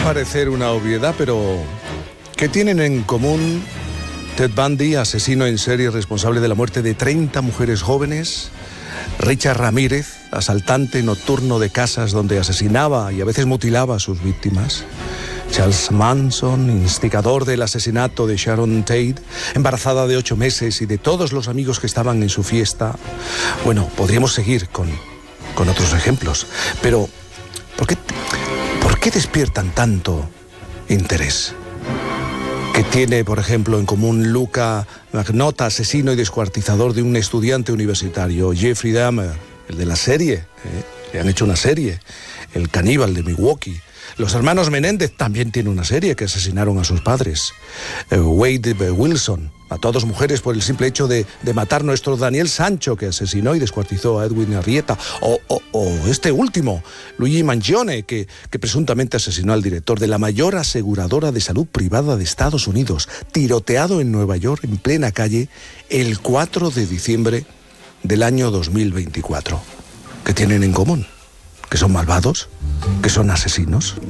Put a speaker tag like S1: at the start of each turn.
S1: parecer una obviedad, pero ¿qué tienen en común Ted Bundy, asesino en serie responsable de la muerte de 30 mujeres jóvenes? Richard Ramírez, asaltante nocturno de casas donde asesinaba y a veces mutilaba a sus víctimas. Charles Manson, instigador del asesinato de Sharon Tate, embarazada de 8 meses y de todos los amigos que estaban en su fiesta. Bueno, podríamos seguir con otros ejemplos, pero ¿por qué despiertan tanto interés? ¿Qué tiene, por ejemplo, en común Luca Magnotta, asesino y descuartizador de un estudiante universitario? Jeffrey Dahmer, el de la serie, le han hecho una serie, el caníbal de Milwaukee. Los hermanos Menéndez también tienen una serie que asesinaron a sus padres. Wade Wilson mató a 2 mujeres por el simple hecho de matar nuestro Daniel Sancho, que asesinó y descuartizó a Edwin Arrieta. O este último, Luigi Mangione, que presuntamente asesinó al director de la mayor aseguradora de salud privada de Estados Unidos, tiroteado en Nueva York, en plena calle, el 4 de diciembre del año 2024. ¿Qué tienen en común? ¿Que son malvados? ¿Que son asesinos?